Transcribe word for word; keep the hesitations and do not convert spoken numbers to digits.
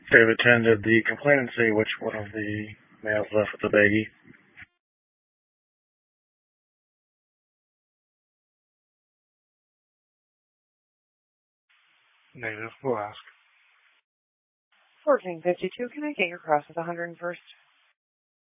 David ten, did the complainant say which one of the males left with the baggie? Negative. We'll ask. fourteen fifty-two, can I get your cross at the one hundred first?